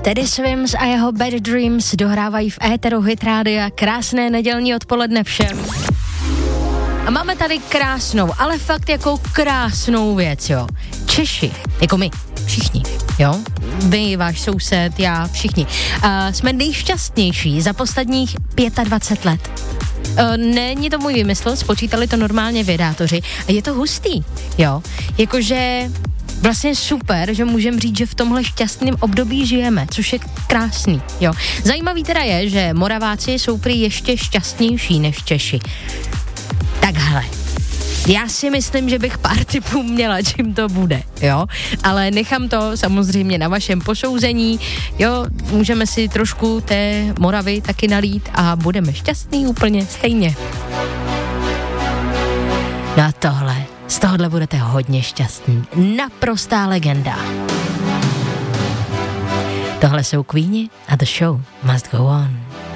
Teddy Swims a jeho Bad Dreams dohrávají v éteru Hit Rádia. Krásné nedělní odpoledne všem. A máme tady krásnou, ale fakt jako krásnou věc, jo. Češi, jako my, všichni, jo. Vy, váš soused, já, všichni. Jsme nejšťastnější za posledních 25 let. Není to můj vymysl, spočítali to normálně vědátoři. A je to hustý, jo. Jakože vlastně super, že můžeme říct, že v tomhle šťastném období žijeme, což je krásný, jo. Zajímavý teda je, že Moraváci jsou prý ještě šťastnější než Češi. Tak hele, já si myslím, že bych pár tipů měla, čím to bude, jo, ale nechám to samozřejmě na vašem posouzení, jo, můžeme si trošku té Moravy taky nalít a budeme šťastní úplně stejně. No a z tohohle budete hodně šťastní, naprostá legenda. Tohle jsou Queeni a The Show Must Go On.